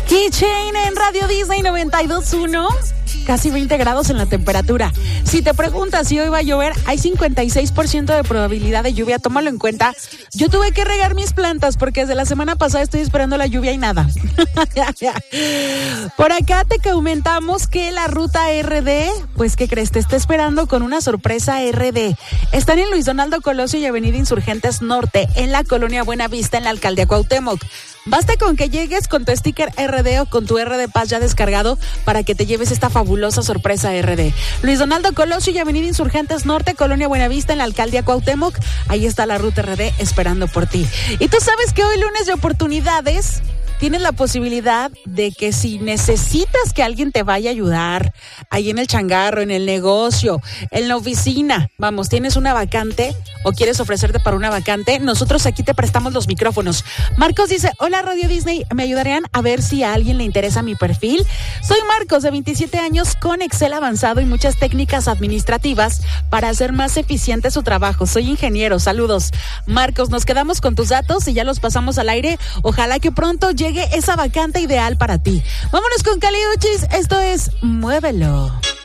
Keychain en Radio Disney 92.1. Casi 20 grados en la temperatura. Si te preguntas si hoy va a llover, hay 56% de probabilidad de lluvia. Tómalo en cuenta. Yo tuve que regar mis plantas porque desde la semana pasada estoy esperando la lluvia y nada. Por acá te comentamos que la ruta RD, pues ¿qué crees? Te está esperando con una sorpresa RD. Están en Luis Donaldo Colosio y Avenida Insurgentes Norte, en la colonia Buenavista, en la alcaldía Cuauhtémoc. Basta con que llegues con tu sticker RD o con tu RD Paz ya descargado para que te lleves esta fabulosa sorpresa RD. Luis Donaldo Colosio y Avenida Insurgentes Norte, colonia Buenavista, en la alcaldía Cuauhtémoc. Ahí está la ruta RD esperando por ti. Y tú sabes que hoy, lunes de oportunidades, tienes la posibilidad de que si necesitas que alguien te vaya a ayudar ahí en el changarro, en el negocio, en la oficina, vamos, tienes una vacante o quieres ofrecerte para una vacante, nosotros aquí te prestamos los micrófonos. Marcos dice, hola Radio Disney, ¿me ayudarían a ver si a alguien le interesa mi perfil? Soy Marcos, de 27 años, con Excel avanzado y muchas técnicas administrativas para hacer más eficiente su trabajo. Soy ingeniero, saludos. Marcos, nos quedamos con tus datos y ya los pasamos al aire. Ojalá que pronto llegue esa vacante ideal para ti. Vámonos con Caliuchis, esto es Muévelo.